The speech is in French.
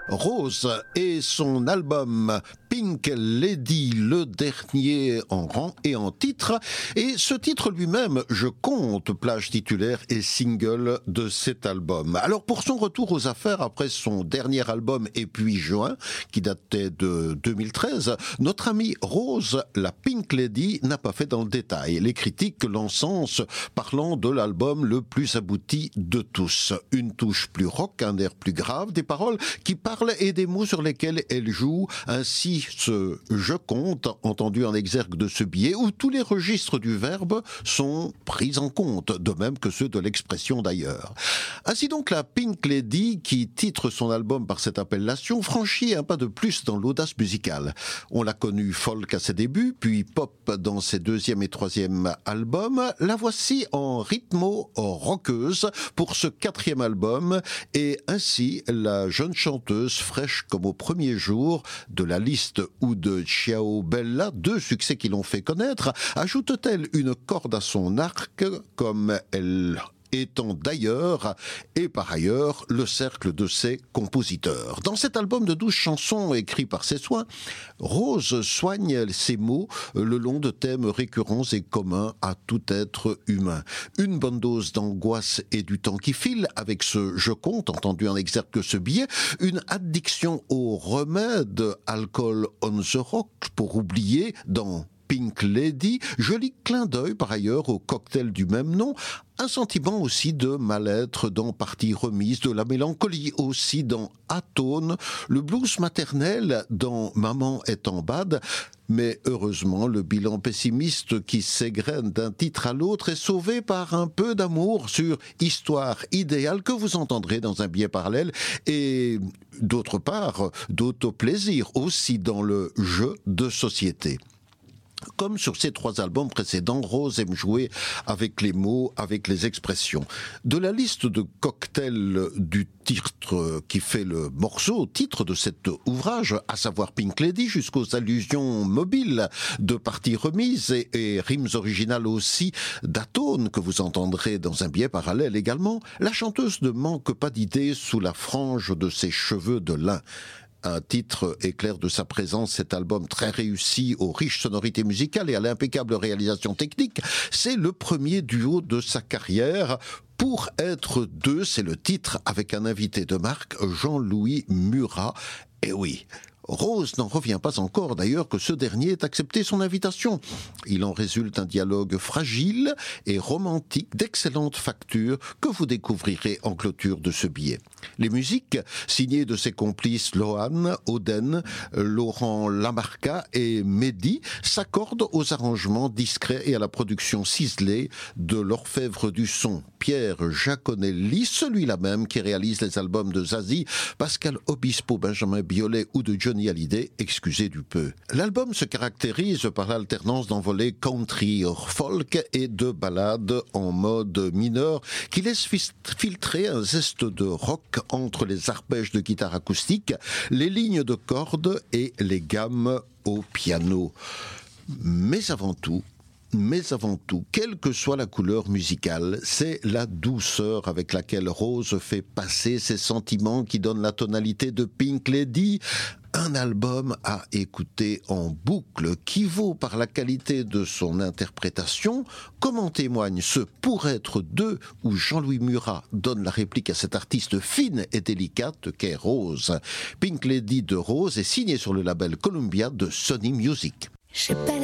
Rose et son album Pink Lady, le dernier en rang et en titre. Et ce titre lui-même, je compte, plage titulaire et single de cet album. Alors pour son retour aux affaires après son dernier album Et puis juin, qui datait de 2013, notre amie Rose, la Pink Lady, n'a pas fait dans le détail. Les critiques l'encensent, parlant de l'album le plus abouti de tous. Une touche plus rock, un air plus grave, des paroles qui parlent et des mots sur lesquels elle joue, ainsi ce « je compte » entendu en exergue de ce billet, où tous les registres du verbe sont pris en compte, de même que ceux de l'expression d'ailleurs. Ainsi donc la Pink Lady, qui titre son album par cette appellation, franchit un pas de plus dans l'audace musicale. On l'a connue folk à ses débuts, puis pop dans ses deuxième et troisième albums. La voici en rythmo-rockeuse pour ce quatrième album, et ainsi la jeune chanteuse fraîche comme au premier jour de la liste ou de Ciao Bella, deux succès qui l'ont fait connaître, ajoute-t-elle une corde à son arc comme elle étant d'ailleurs et par ailleurs le cercle de ses compositeurs. Dans cet album de 12 chansons écrits par ses soins, Rose soigne ses mots le long de thèmes récurrents et communs à tout être humain. Une bonne dose d'angoisse et du temps qui file avec ce « je compte » entendu en exergue que ce billet, une addiction au remède alcool on the rock pour oublier dans Pink Lady, joli clin d'œil par ailleurs au cocktail du même nom, un sentiment aussi de mal-être dans Partie remise, de la mélancolie aussi dans Atone, le blues maternel dans Maman est en bad, mais heureusement le bilan pessimiste qui s'égrène d'un titre à l'autre est sauvé par un peu d'amour sur Histoire idéale que vous entendrez dans un billet parallèle et d'autre part d'autoplaisir aussi dans le jeu de société. Comme sur ses trois albums précédents, Rose aime jouer avec les mots, avec les expressions. De la liste de cocktails du titre qui fait le morceau, titre de cet ouvrage, à savoir Pink Lady, jusqu'aux allusions mobiles de Partie remise et rimes originales aussi d'Atone, que vous entendrez dans un billet parallèle également, la chanteuse ne manque pas d'idées sous la frange de ses cheveux de lin. Un titre éclaire de sa présence cet album très réussi aux riches sonorités musicales et à l'impeccable réalisation technique. C'est le premier duo de sa carrière. Pour être deux, c'est le titre avec un invité de marque, Jean-Louis Murat. Et oui, Rose n'en revient pas encore d'ailleurs que ce dernier ait accepté son invitation. Il en résulte un dialogue fragile et romantique d'excellente facture que vous découvrirez en clôture de ce billet. Les musiques, signées de ses complices Lohan, Oden, Laurent Lamarca et Mehdi, s'accordent aux arrangements discrets et à la production ciselée de l'orfèvre du son, Pierre Jaconelli, celui-là même qui réalise les albums de Zazie, Pascal Obispo, Benjamin Biolay ou de Johnny Hallyday, excusez du peu. L'album se caractérise par l'alternance d'envolées country or folk et de ballades en mode mineur qui laissent filtrer un zeste de rock entre les arpèges de guitare acoustique, les lignes de cordes et les gammes au piano. Mais avant tout, quelle que soit la couleur musicale, c'est la douceur avec laquelle Rose fait passer ses sentiments qui donnent la tonalité de Pink Lady. Un album à écouter en boucle qui vaut par la qualité de son interprétation, comme en témoigne ce Pour être deux où Jean-Louis Murat donne la réplique à cette artiste fine et délicate qu'est Rose. Pink Lady de Rose est signé sur le label Columbia de Sony Music.